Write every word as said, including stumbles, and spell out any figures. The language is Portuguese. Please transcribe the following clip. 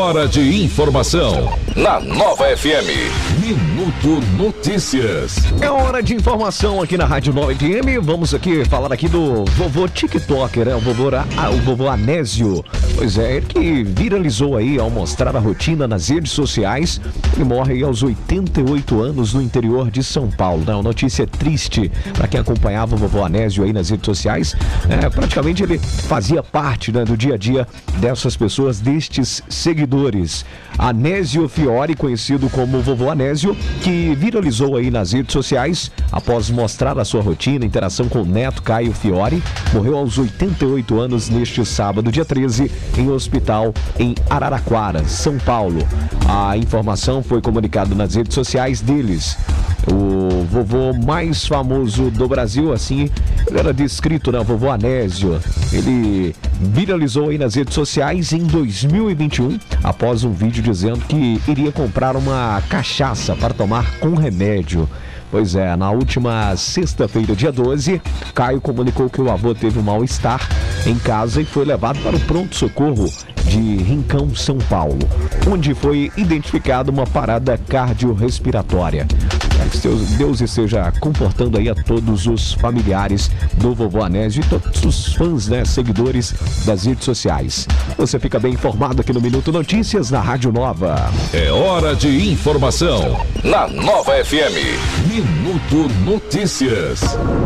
hora de informação na Nova F M. Minuto Notícias. É hora de informação aqui na Rádio Nova F M. Vamos aqui falar aqui do vovô TikToker, né? O vovô, ah, o vovô Anésio. Pois é, ele que viralizou aí ao mostrar a rotina nas redes sociais. Ele morre aí aos oitenta e oito anos no interior de São Paulo, né? Uma notícia triste para quem acompanhava o vovô Anésio aí nas redes sociais. É, praticamente ele fazia parte, né, do dia a dia dessas pessoas, destes seguidores. Anésio Fiore, conhecido como vovô Anésio, que viralizou aí nas redes sociais após mostrar a sua rotina, interação com o neto Caio Fiore. Morreu aos oitenta e oito anos neste sábado, dia treze, em um hospital em Araraquara, São Paulo. A informação foi comunicada nas redes sociais deles. O vovô mais famoso do Brasil, assim, ele era descrito, né? Vovô Anésio. Ele viralizou aí nas redes sociais em dois mil e vinte e um, após um vídeo dizendo que iria comprar uma cachaça para tomar com remédio. Pois é, na última sexta-feira, dia doze, Caio comunicou que o avô teve um mal-estar em casa e foi levado para o pronto-socorro de Rincão, São Paulo, onde foi identificada uma parada cardiorrespiratória. Que Deus esteja confortando aí a todos os familiares do vovô Anésio e todos os fãs, né, seguidores das redes sociais. Você fica bem informado aqui no Minuto Notícias, na Rádio Nova. É hora de informação na Nova F M. Minuto Notícias.